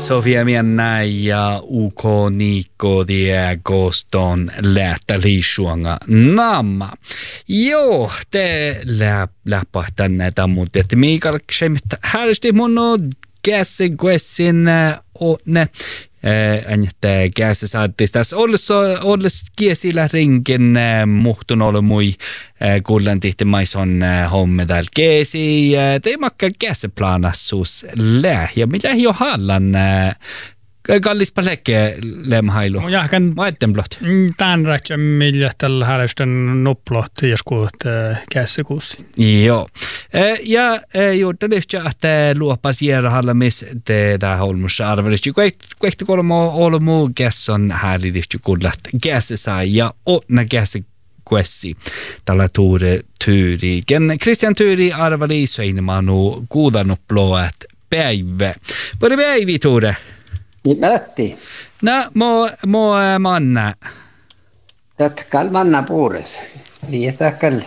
Sofia näin ja UK Niikko Diegoston lähtä liisuanga namma. Joo, te läpahtan näitä muuta. Mikael Ksemmet härsti mun käsikuessin ne. Että käsi saatiin tässä olles kiesillä rinkin muhtun ollut mui kullan tihti maison homme täällä käsi. Te makka käsiplanassus ja mitä jo hallan kallispa lekke lemhailu. Mä etten blott. Tän rätsä millä tällä härjestön nuplot joskus käsikuussi. Joo. Ja juuri lyhtsä, että luopas järjellä missä tätä holmussa arvelisti. Kuehti kolmo ollut muu kässon härjistä kullat käsissä ja onna käsikuessi. Tällä Tyyri. Christian Tyyri arveli söinimanu kuudanuploat päivä. Pari päivi Tuure. Mätti. No, mo manna. Tätkal manna puures. Liitäkal.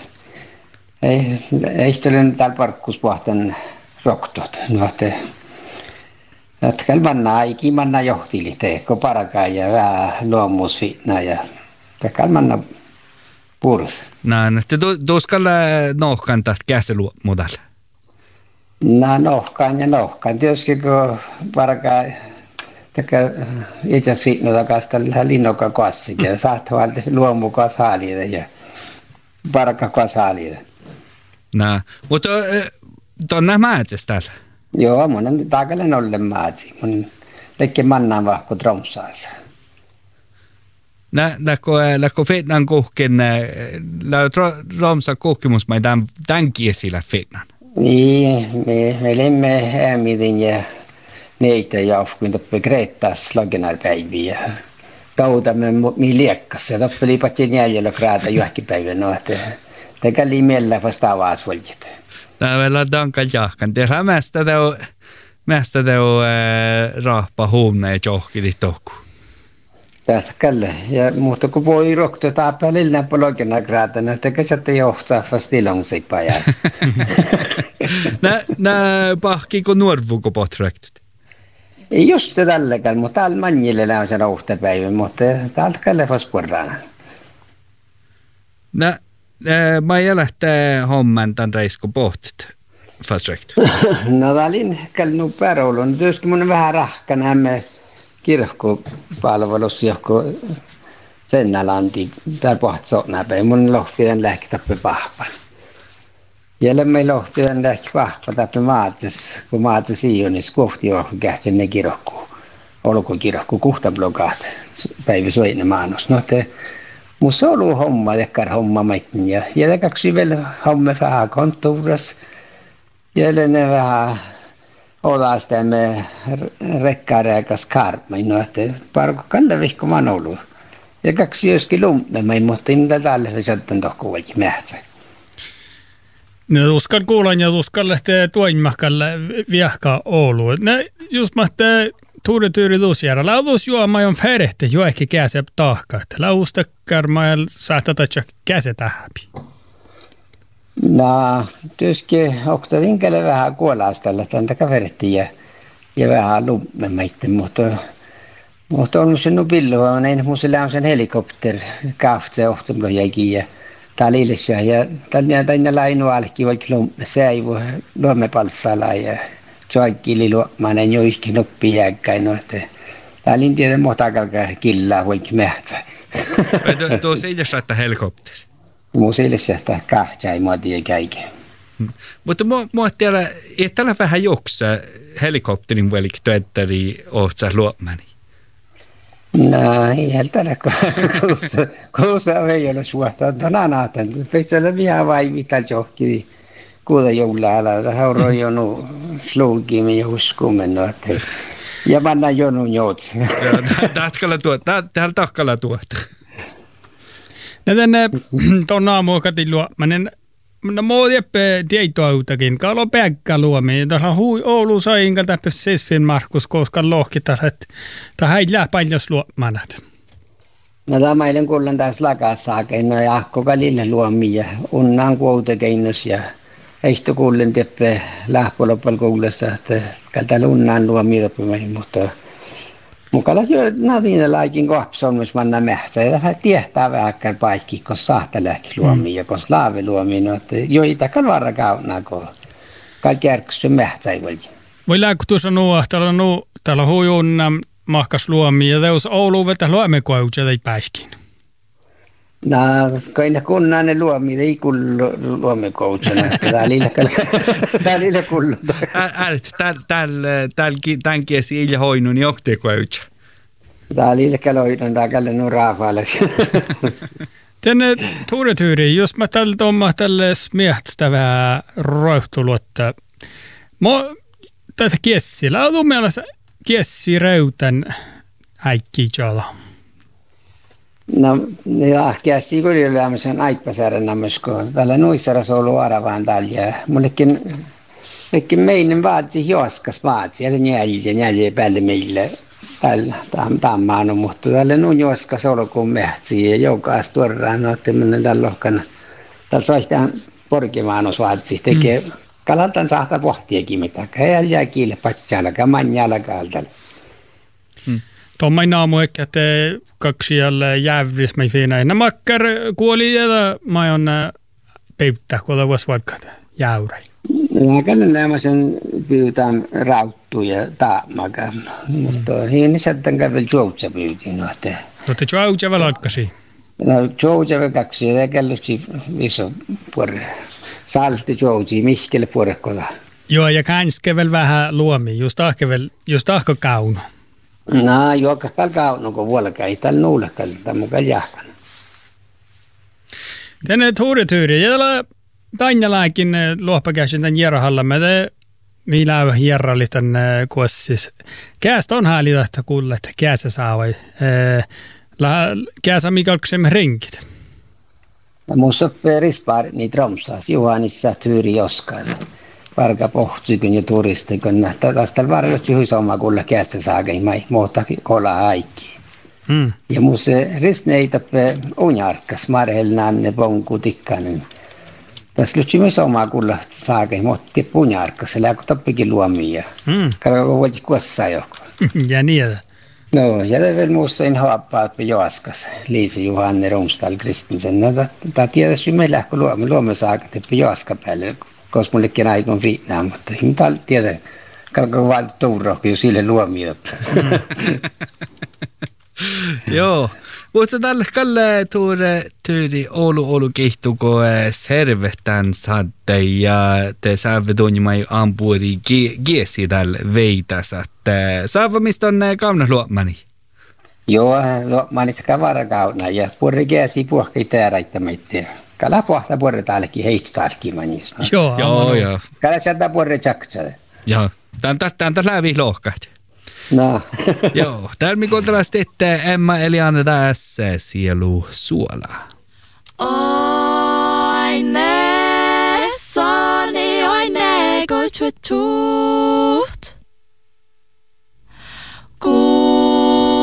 Ei tulen täällä parkkuspuhtan roktot. Nuote. Tätkal manna, iki manna johtili teekko parakaa ja vähän luomuusfitna ja tätkal manna puures. No, te tuoskalla nohkan tästä käsiluomudalla. No, nohkan. Tietysti kun parakaa itse fitna takaisin tällä linnokka kassikin ja saattaa luomukaan saaliida ja parakaa saaliida. No, mutta tuonne määtses täällä? Joo, mun on takaisin ollen määtsi. Mun leikki mannaan vahko tromsaassa. Läkko fitnan kuhkin, tromsa kuhkimus mä tämän kiesillä fitnan? Niin, me lemme äämidin ja neitä ja ofkuin toppe Greettas lagenarpäiviä. Kauta me liekkas ja toppe liipattiin jäljellä kraata johkipäivän. No, että tekäli mielellä vastaavaas voljit. Tää vielä tankan jahkan. Tehdään mästä teo rahpa huumna ja johkiti tohku. Tätkälle. Ja muuta kun voi rokto taapaa lilnään pologena kraata, no tekä sätte johtaa vasta ilonsipa jää. Nä pahkiko nuorvuko potrektut? Just tälläkään, mutta täällä manjille on se rauhtapäivä, mutta täältä källe fosforana. Mä ei lähteä homman tämän reisko pohtit fastrektu. No täällä källe päroulun. Tietysti mun on vähän rahkan hämme kirkkopalvelussa johon Sennalanti. Täällä pohti sotnapäin. Mun lohti tämän lähkitappe pahpan. Jälle me lohti tämän lähki pahpan tappe maatis. Kun maatis Ionis kohti johon kähtsen ne kirkkoon. Olko kirkkoon kuhtablokaat päivä soinen maanos. No te musta on ollut homma, tekkar homma maitten. Ja kaksi vielä homma vähän kontuuras. Jälle ne vähän ollaan sitä me rekkaareikas karmain. No te parko kalle vihko man ollut. Ja kaksi joskin lumpemai, mutta ei mitä tälle vesältän tohko vaikka mähtsä. No uskal kuulan ja uskal lähtee tuoimahkalle viahkaa Ouluun. Ne just mahtaa Tuure Tyyri tuusjärä. Laudus juoma on färehte jo ehkä käsep tahka. Lausta karmail saattaa käsetähäpi. No, tietysti okta tinkele vähän kuolaastalla tämän kaverittiin ja vähän lummemaitten, mutta on se nubillua, on en muisella on sen helikopter kaftse ohtumlo jäikin ja täällä ilessä ja täällä lainualki vaikka säivu luomepalssala ja tjoikkili luomanen joiskin noppi jääkkäin, no että täällä en tiedä mohtakalkaa killaa vaikka mähtsä. Tuossa ei tässä että helikopteri. Musilissa sitä kahtsa ei muotia käike. Mutta mua tiedä, ei tällä vähän joksa helikopterin velik työttäri ohtsa luomani. No, ei tällä kuussa ei ole suhtaa. No naatan, peitsellä vielä vai mitä johki kuuda joulalla. Hauro jonu slugimme ja uskomme. Ja panna jonu joutsi. Täällä takkalla tuota. Tänne tuon aamuokatin luomanen, no muu jeppe tietoautakin, kalo päkkä luomi. Tässä hui Oulu sainka täppä seisfin Markus, koska lohki että häidlää paljon luomanat. No tämä eilen kuulen tässä lakassakin, no ja koko lille luomi ja unnaan kuoutekeinos ja eistä kuulen teppä lähpolopal kuulessa, että täällä unnaan luomi oppimahin, mutta Mukalla jo nadine laikin kohpson, missä manna mähtää. Ja hän tietää vähäkkään paikki, kun sahtelehki luomia ja kun slaavi luomia. No, että jo itäkään varra kaunaa, kun kaikki järksyy mähtää ei voi. Voi lääkku sanoa, että täällä huijun mahkas luomia ja teus Oulu vetä luomekoutsia tai päiskin. No, kai ne kunnan ne luomia, ei kullu luomikoutsia. Täällä kullu. Täällä kiesi ilja hoinun johtajakoutsia. Täällä ilkäloidon, täällä nu raafaales. Tänne tuuretyyri, jos mä tältä on tälle smiehtävää roihtulotta. Tätä kiessillä on mielestäni kiessi räytän äikkiä. No, ja kiessi kun yleensä aikpasäädän ammasko. Täällä nuissarassa on ollut aravaan täällä. Mullekin meidän vaatsi hioskas vaatsi. Ja njälje päälle meille. Täällä mutta täällä on joskas ollut kun mähtsi. Ja joukaas tuoraan, että mennään täällä lohkana. Täällä soihtaan porkimaanus vaatsi. Tekee kalaltaan saada pohtiakin mitä. Hän jää kiille patsaalakaan, manjaalakaan täällä. Tuommoin naamu ehkä, että kaksi jälle jävris mei fiinä. Nämä makkar kuoli ja mä oon peittää, kun ollaan vaikka jäyrei. Lääkällä lämmäsen pyytään rauttuja taamakaan. Mutta hieni sättän kävel joutsa pyytiin. No te joutsa vielä otkasi? No joutsa vielä kaksi ja källöksi iso puolella. Salti joutsi mihkelle puolella. Joo, ja käänsikö vielä vähän luomi, just ahko kauno. No, joka kauno, kun vuoleka ei täällä nuulekaan, tämä mukaan jahkan. Tänne tuuretyyri, ja Tanjalaikin luopakäsin tämän Jerahalla, millä on Jerali tänne kuossis. Käästä on häälitä, että kuulee, että käässä saa vai. Käässä mikalksemme renkit. Muussa on rispaarit niitä romsaas, Juhanissa tyyri joskaan. Varka pohtykyn ja turistikön. Tästä varjoit juhis oma kuulla käässä saakin, mai muuta kolaa aikki. Ja muussa ristneitä unjarkas, marhelnaan ne ponku tikkanen. Tässä lyhtsi myös omaa kuulla saakin, mutta punjarkas, se lääkö tappikin luomia. Kalko voisi kuossa joku. Ja niitä. No, ja vielä muussa en haappaa, että joaskas. Liisi Juhanne Romstal Kristinsen. Tämä tietysti meillä, kun luomme saakat, että joaska päälle. Koska mullekin aikon fiinaa, mutta hinta tiedä, kalko vaan tuurohki jo sille luomia. Joo, mutta tällä kalle tyyri Oulu kehtuko servehtän sadde ja te saamme tuonjumai ampuri giesi tällä veitässä. Saava mistä on kauna luomani? Joo, luomani sekä varakauna ja puoli giesi puhki tääräittämättä. Kala pohta puoli täälläkin heittu täälläkin manissa. Joo. Kala sieltä puoli tjaksaa. Joo, tämän läpi lohkat. No. Joo, täällä me kuuntellaan sitten Emma Eliana tässä sielu suolaa. Oine, soni, oine, gochuetut.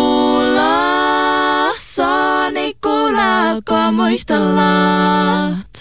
Kuula, soni, kuula, kun muistellat.